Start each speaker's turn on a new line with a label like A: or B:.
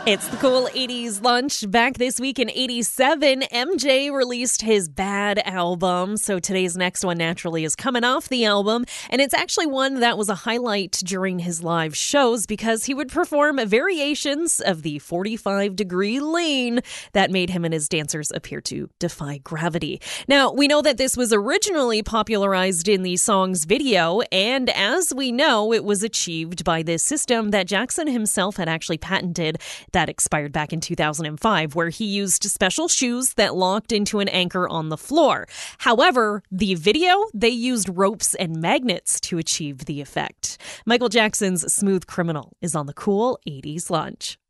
A: It's the cool 80s lunch. Back this week in 87, MJ released his Bad album. So today's next one naturally is coming off the album. And it's actually one that was a highlight during his live shows because he would perform variations of the 45-degree lean that made him and his dancers appear to defy gravity. Now, we know that this was originally popularized in the song's video. And as we know, it was achieved by this system that Jackson himself had actually patented that expired back in 2005, where he used special shoes that locked into an anchor on the floor. However, the video, they used ropes and magnets to achieve the effect. Michael Jackson's Smooth Criminal is on the cool 80s lunch.